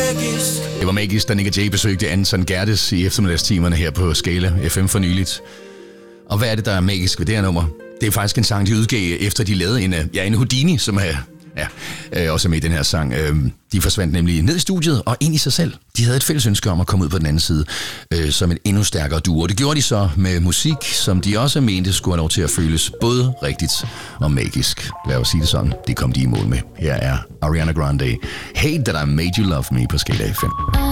Det var magisk, da Nick J besøgte Anton Gerdes i eftermiddagstimerne her på Skala FM for nyligt. Og hvad er det, der er magisk ved det her nummer? Det er faktisk en sang, de udgav efter de lavede en Houdini, som er også med i den her sang. De forsvandt nemlig ned i studiet og ind i sig selv. De havde et fælles ønske om at komme ud på den anden side som en endnu stærkere duo. Det gjorde de så med musik, som de også mente skulle have lov til at føles både rigtigt og magisk. Lad os sige det sådan. Det kom de i mål med. Her er Ariana Grande. Hate That I Made You Love Me på Skala FM.